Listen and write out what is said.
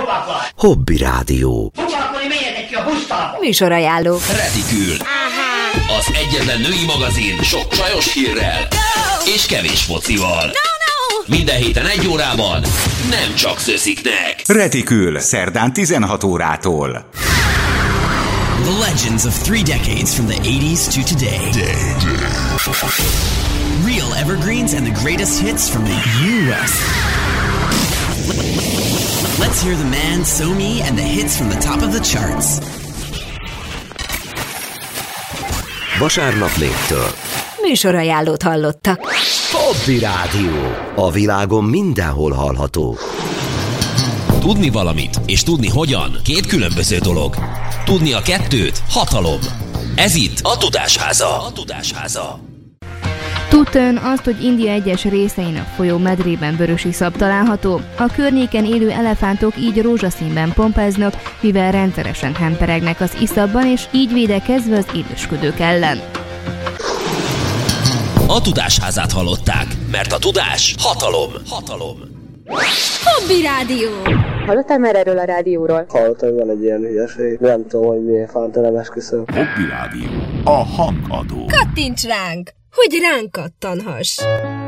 Hobby Rádió. Műsorajánló. Retikül. Az egyetlen női magazin sok csajos hírrel és kevés focival. Minden héten 1 órában nem csak szösziknek. Retikül, szerdán 16 órától. The legends of 3 decades from the 80s to today. Real evergreens and the greatest hits from the U.S. Let's hear the man, So-Me, and the hits from the top of the charts. Vasárnap 4-től. Műsorajánlót hallottak. Hobby Rádió. A világon mindenhol hallható. Tudni valamit és tudni hogyan 2 különböző dolog. Tudni a kettőt hatalom. Ez itt a Tudásháza. Tudta ön azt, hogy India egyes részein a folyó medrében vörösiszap található? A környéken élő elefántok így rózsaszínben pompáznak, mivel rendszeresen hemperegnek az iszapban, és így védekezve az élősködők ellen. A Tudásházát hallották, mert a tudás hatalom. Hobby Rádió. Hallottál már erről a rádióról? Hallottam, van egy ilyen hülyeség. Nem tudom, hogy miért fánta nem esküszöm. Hobby Rádió. A hangadó. Kattints ránk, hogy ránk kattanhass.